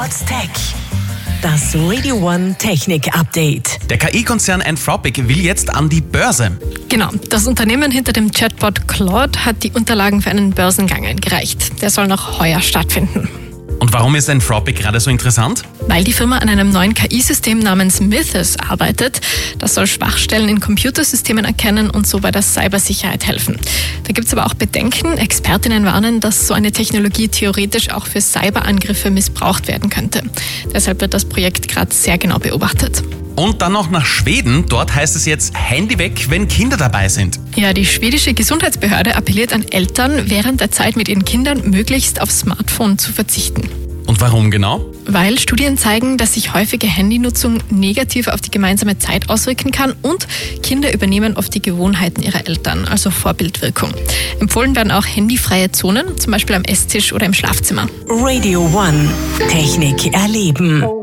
What's Tech? Das Radio One Technik Update. Der KI-Konzern Anthropic will jetzt an die Börse. Genau, das Unternehmen hinter dem Chatbot Claude hat die Unterlagen für einen Börsengang eingereicht. Der soll noch heuer stattfinden. Und warum ist Anthropic gerade so interessant? Weil die Firma an einem neuen KI-System namens Mythos arbeitet. Das soll Schwachstellen in Computersystemen erkennen und so bei der Cybersicherheit helfen. Da gibt es aber auch Bedenken. Expertinnen warnen, dass so eine Technologie theoretisch auch für Cyberangriffe missbraucht werden könnte. Deshalb wird das Projekt gerade sehr genau beobachtet. Und dann noch nach Schweden. Dort heißt es jetzt Handy weg, wenn Kinder dabei sind. Ja, die schwedische Gesundheitsbehörde appelliert an Eltern, während der Zeit mit ihren Kindern möglichst aufs Smartphone zu verzichten. Und warum genau? Weil Studien zeigen, dass sich häufige Handynutzung negativ auf die gemeinsame Zeit auswirken kann und Kinder übernehmen oft die Gewohnheiten ihrer Eltern, also Vorbildwirkung. Empfohlen werden auch handyfreie Zonen, zum Beispiel am Esstisch oder im Schlafzimmer. Radio One Technik erleben.